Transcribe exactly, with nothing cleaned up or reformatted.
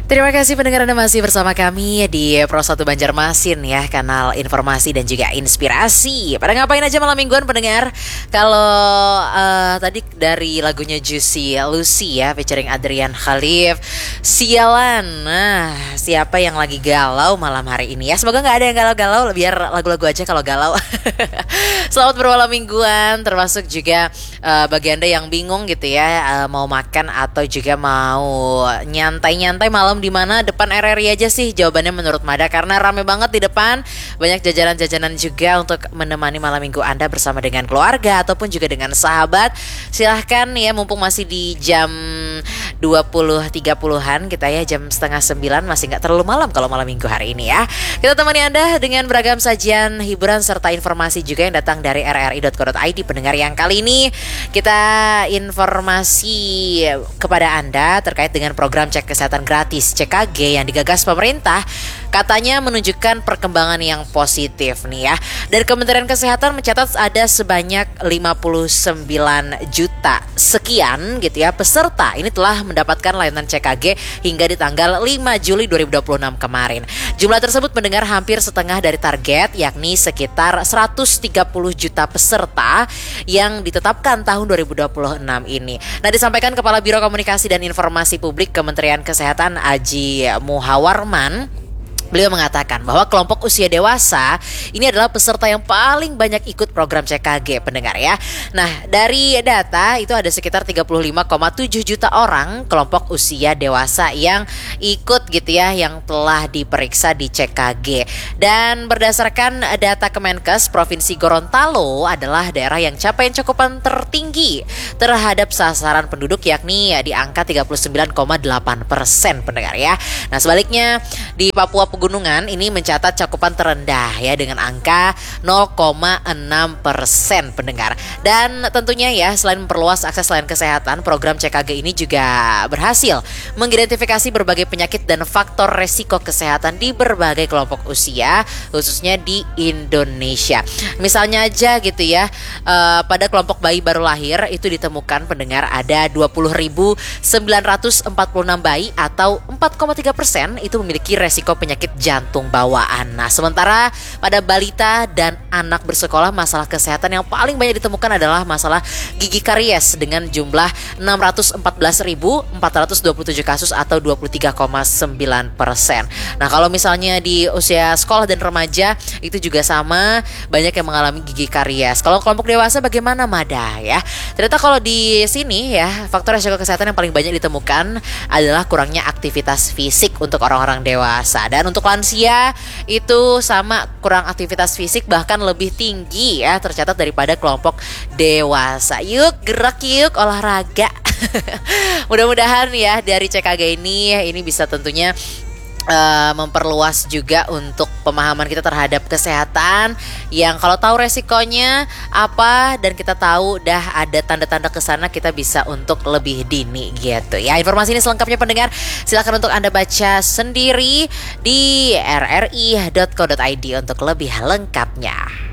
Terima kasih pendengar Anda masih bersama kami di Pro satu Banjarmasin ya, kanal informasi dan juga inspirasi. Pada ngapain aja malam mingguan pendengar? Kalau uh, tadi dari lagunya Juicy Lucy ya featuring Adrian Khalif, Sialan. Nah, siapa yang lagi galau malam hari ini ya? Semoga nggak ada yang galau-galau, biar lagu-lagu aja kalau galau. Selamat bermalam mingguan, termasuk juga uh, bagi Anda yang bingung gitu ya, uh, mau makan atau juga mau nyantai-nyantai malam di mana depan R R I aja sih jawabannya menurut Mada, karena rame banget di depan, banyak jajanan-jajanan juga untuk menemani malam minggu Anda bersama dengan keluarga ataupun juga dengan sahabat. Silahkan ya, mumpung masih di jam dua puluh tiga puluhan kita ya, jam setengah sembilan, masih gak terlalu malam kalau malam minggu hari ini ya. Kita temani Anda dengan beragam sajian hiburan serta informasi juga yang datang dari r r i dot co dot i d. Pendengar yang kali ini kita informasi kepada Anda terkait dengan program cek kesehatan gratis C K G yang digagas pemerintah, katanya menunjukkan perkembangan yang positif nih ya. Dan Kementerian Kesehatan mencatat ada sebanyak lima puluh sembilan juta sekian gitu ya peserta ini telah mendapatkan layanan C K G hingga di tanggal lima Juli dua ribu dua puluh enam kemarin. Jumlah tersebut mendengar hampir setengah dari target, yakni sekitar seratus tiga puluh juta peserta yang ditetapkan tahun dua ribu dua puluh enam ini. Nah, disampaikan Kepala Biro Komunikasi dan Informasi Publik Kementerian Kesehatan Aji Muhawarman. Beliau mengatakan bahwa kelompok usia dewasa ini adalah peserta yang paling banyak ikut program C K G pendengar ya. Nah, dari data itu ada sekitar tiga puluh lima koma tujuh juta orang kelompok usia dewasa yang ikut gitu ya, yang telah diperiksa di C K G. Dan berdasarkan data Kemenkes, Provinsi Gorontalo adalah daerah yang capaian cakupan tertinggi terhadap sasaran penduduk, yakni ya, di angka tiga puluh sembilan koma delapan persen pendengar ya. Nah, sebaliknya di Papua Pegunungan ini mencatat cakupan terendah ya dengan angka nol koma enam persen pendengar. Dan tentunya ya, selain memperluas akses layanan kesehatan, program C K G ini juga berhasil mengidentifikasi berbagai penyakit dan faktor resiko kesehatan di berbagai kelompok usia, khususnya di Indonesia. Misalnya aja gitu ya, uh, pada kelompok bayi baru lahir itu ditemukan pendengar ada dua puluh ribu sembilan ratus empat puluh enam bayi atau empat koma tiga persen itu memiliki resiko penyakit jantung bawaan. Nah, sementara pada balita dan anak bersekolah, masalah kesehatan yang paling banyak ditemukan adalah masalah gigi karies dengan jumlah enam ratus empat belas ribu empat ratus dua puluh tujuh kasus atau dua puluh tiga koma sembilan persen. Nah, kalau misalnya di usia sekolah dan remaja itu juga sama, banyak yang mengalami gigi karies. Kalau kelompok dewasa bagaimana Mada ya? Ternyata kalau di sini ya, faktor resiko kesehatan yang paling banyak ditemukan adalah kurangnya aktivitas fisik untuk orang-orang dewasa. Dan untuk lansia itu sama, kurang aktivitas fisik bahkan lebih tinggi ya tercatat daripada kelompok dewasa. Yuk gerak yuk, olahraga. Mudah-mudahan ya dari C K G ini ini bisa tentunya Uh, memperluas juga untuk pemahaman kita terhadap kesehatan, yang kalau tahu resikonya apa dan kita tahu dah ada tanda-tanda kesana, kita bisa untuk lebih dini gitu ya. Informasi ini selengkapnya pendengar silakan untuk Anda baca sendiri di r r i dot co dot i d untuk lebih lengkapnya.